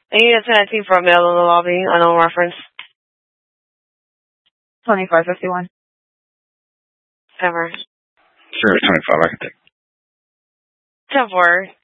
I need a 1019 for a mail in the lobby. Unknown reference. 2551. Ever. Sure, 25, I can take. 10-4.